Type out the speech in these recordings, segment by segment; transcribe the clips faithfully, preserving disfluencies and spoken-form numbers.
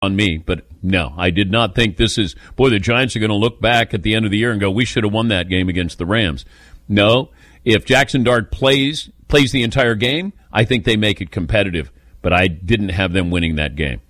on me, but no, I did not think this is, boy, the Giants are going to look back at the end of the year and go, we should have won that game against the Rams. No, if Jackson Dart plays plays the entire game, I think they make it competitive, but I didn't have them winning that game.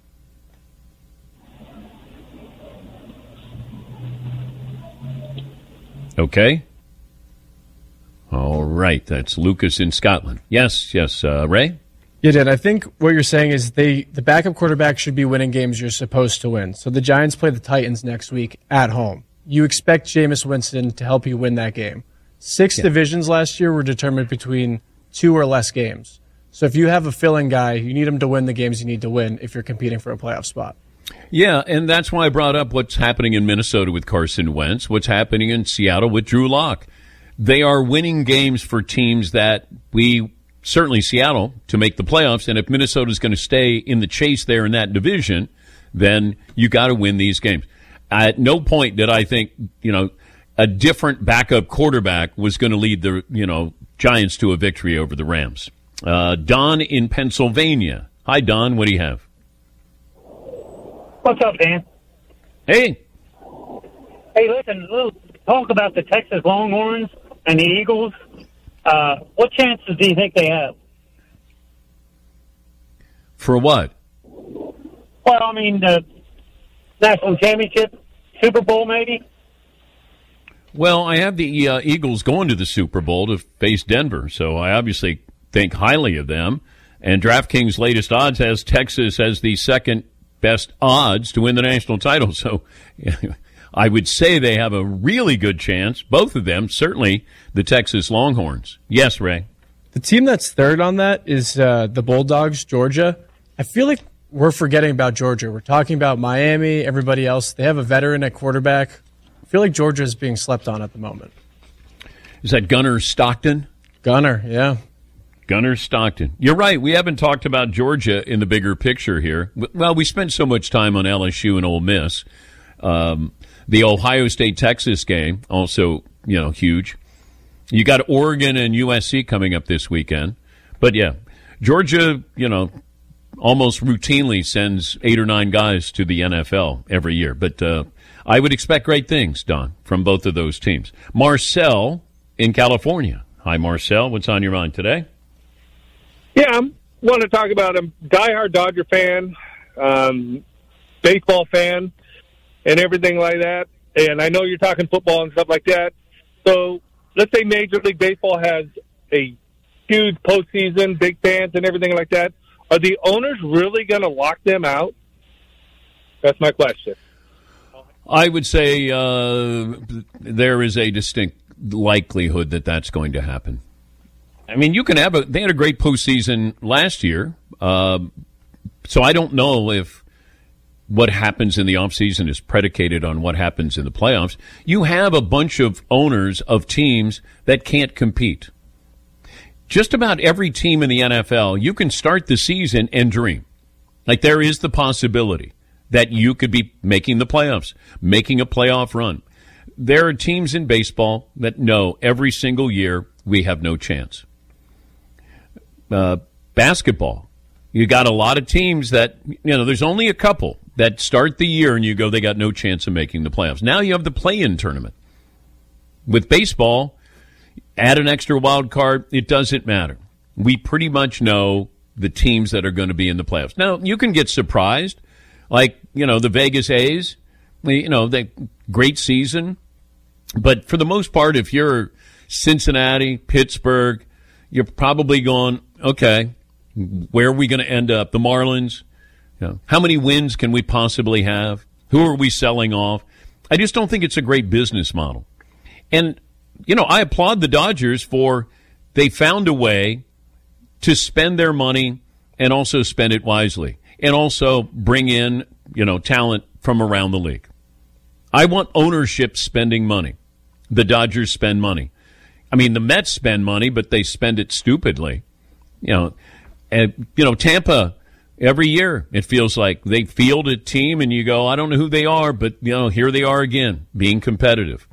Okay. All right, that's Lucas in Scotland. Yes, yes, uh, Ray? You did. I think what you're saying is they the backup quarterback should be winning games you're supposed to win. So the Giants play the Titans next week at home. You expect Jameis Winston to help you win that game. Six yeah. divisions last year were determined between two or less games. So if you have a fill-in guy, you need him to win the games you need to win if you're competing for a playoff spot. Yeah, and that's why I brought up what's happening in Minnesota with Carson Wentz, what's happening in Seattle with Drew Lock. They are winning games for teams that we... certainly Seattle, to make the playoffs. And if Minnesota's going to stay in the chase there in that division, then you got to win these games. At no point did I think, you know, a different backup quarterback was going to lead the, you know, Giants to a victory over the Rams. Uh, Don in Pennsylvania. Hi, Don. What do you have? What's up, Dan? Hey. Hey, listen, a little talk about the Texas Longhorns and the Eagles. Uh, what chances do you think they have? For what? Well, I mean, the national championship, Super Bowl, maybe? Well, I have the uh, Eagles going to the Super Bowl to face Denver, so I obviously think highly of them. And DraftKings' latest odds has Texas as the second best odds to win the national title. So I would say they have a really good chance, both of them, certainly the Texas Longhorns. Yes, Ray? The team that's third on that is uh, the Bulldogs, Georgia. I feel like we're forgetting about Georgia. We're talking about Miami, everybody else. They have a veteran at quarterback. I feel like Georgia is being slept on at the moment. Is that Gunnar Stockton? Gunnar, yeah. Gunnar Stockton. You're right. We haven't talked about Georgia in the bigger picture here. Well, we spent so much time on L S U and Ole Miss. Um, the Ohio State-Texas game, also, you know, huge. You got Oregon and U S C coming up this weekend. But, yeah, Georgia, you know, almost routinely sends eight or nine guys to the N F L every year. But uh, I would expect great things, Don, from both of those teams. Marcel in California. Hi, Marcel. What's on your mind today? Yeah, I want to talk about a diehard Dodger fan, um, baseball fan, and everything like that. And I know you're talking football and stuff like that. So let's say Major League Baseball has a huge postseason, big fans and everything like that. Are the owners really going to lock them out? That's my question. I would say uh, there is a distinct likelihood that that's going to happen. I mean, you can have a. They had a great postseason last year, uh, so I don't know if what happens in the offseason is predicated on what happens in the playoffs. You have a bunch of owners of teams that can't compete. Just about every team in the N F L, you can start the season and dream. Like, there is the possibility that you could be making the playoffs, making a playoff run. There are teams in baseball that know every single year we have no chance. Uh, basketball, you got a lot of teams that, you know, there's only a couple that start the year and you go, they got no chance of making the playoffs. Now you have the play-in tournament. With baseball, add an extra wild card, it doesn't matter. We pretty much know the teams that are going to be in the playoffs. Now, you can get surprised, like, you know, the Vegas A's, you know, they great season. But for the most part, if you're Cincinnati, Pittsburgh, you're probably going, okay, where are we going to end up? The Marlins, you know, how many wins can we possibly have? Who are we selling off? I just don't think it's a great business model. And, you know, I applaud the Dodgers for they found a way to spend their money and also spend it wisely and also bring in, you know, talent from around the league. I want ownership spending money. The Dodgers spend money. I mean, the Mets spend money, but they spend it stupidly. You know, and, you know, Tampa, every year it feels like they field a team and you go, I don't know who they are, but, you know, here they are again, being competitive.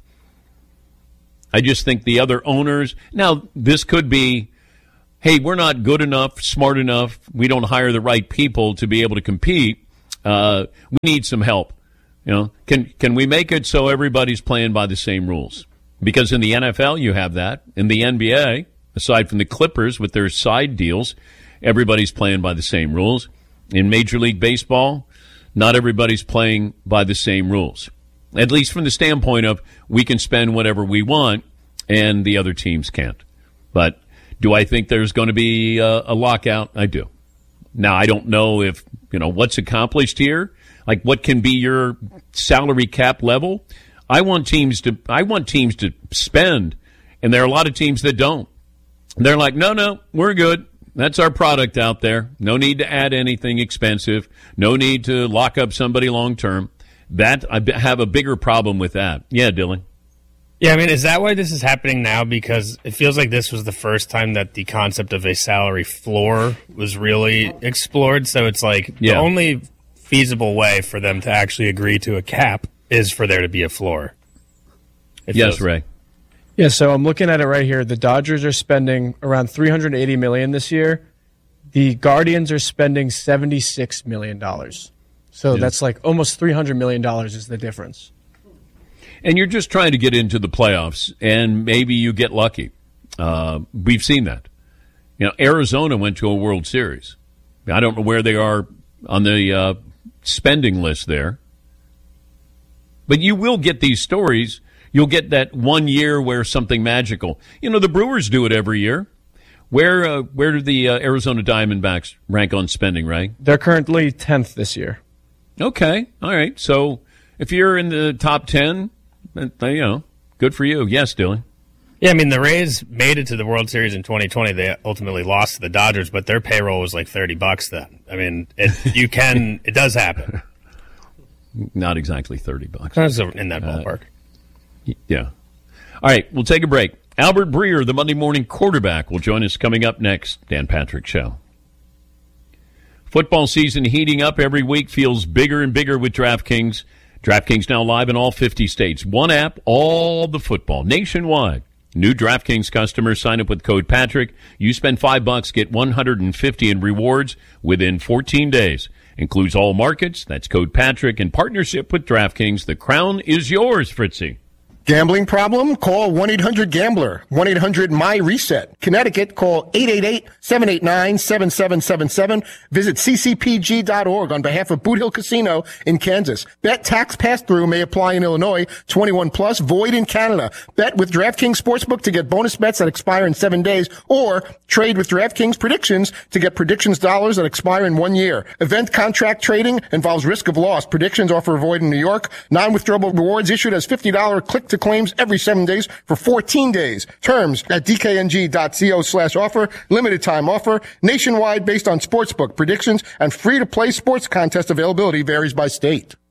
I just think the other owners, now this could be, hey, we're not good enough, smart enough, we don't hire the right people to be able to compete. Uh, we need some help. You know, can can we make it so everybody's playing by the same rules? Because in the N F L, you have that. In the N B A, aside from the Clippers with their side deals, everybody's playing by the same rules. In Major League Baseball, not everybody's playing by the same rules. At least from the standpoint of we can spend whatever we want and the other teams can't. But do I think there's going to be a, a lockout? I do. Now, I don't know if, you know, what's accomplished here. Like, what can be your salary cap level? I want teams to I want teams to spend, and there are a lot of teams that don't. They're like, no, no, we're good. That's our product out there. No need to add anything expensive. No need to lock up somebody long term. That I have a bigger problem with that. Yeah, Dylan. Yeah, I mean, is that why this is happening now? Because it feels like this was the first time that the concept of a salary floor was really explored. So it's like yeah. the only feasible way for them to actually agree to a cap is for there to be a floor. It yes, feels. Ray. Yeah, so I'm looking at it right here. The Dodgers are spending around three hundred eighty million dollars this year. The Guardians are spending seventy-six million dollars. So yeah. that's like almost three hundred million dollars is the difference. And you're just trying to get into the playoffs, and maybe you get lucky. Uh, we've seen that. You know, Arizona went to a World Series. I don't know where they are on the uh, spending list there. But you will get these stories. You'll get that one year where something magical. You know, the Brewers do it every year. Where uh, where do the uh, Arizona Diamondbacks rank on spending, right? They're currently tenth this year. Okay. All right. So if you're in the top ten, you know, good for you. Yes, Dylan. Yeah, I mean, the Rays made it to the World Series in twenty twenty. They ultimately lost to the Dodgers, but their payroll was like thirty bucks then. I mean, it, you can, it does happen. Not exactly thirty bucks. That's in that ballpark. Uh, yeah. All right, we'll take a break. Albert Breer, the Monday morning quarterback, will join us coming up next. Dan Patrick Show. Football season heating up every week, feels bigger and bigger with DraftKings. DraftKings now live in all fifty states. One app, all the football, nationwide. New DraftKings customers sign up with code Patrick. You spend five bucks, get one hundred fifty in rewards within fourteen days. Includes all markets. That's code Patrick. In partnership with DraftKings, the crown is yours, Fritzy. Gambling problem? Call one eight hundred gambler. one eight hundred my reset. Connecticut, call eight eight eight, seven eight nine, seven seven seven seven. Visit c c p g dot org on behalf of Boot Hill Casino in Kansas. Bet tax pass-through may apply in Illinois. twenty-one plus, void in Canada. Bet with DraftKings Sportsbook to get bonus bets that expire in seven days, or trade with DraftKings Predictions to get predictions dollars that expire in one year. Event contract trading involves risk of loss. Predictions offer void in New York. Non-withdrawable rewards issued as fifty dollars click-to claims every seven days for fourteen days. Terms at d k n g dot co slash offer. Limited time offer. Nationwide based on sportsbook predictions and free to play sports contest availability varies by state.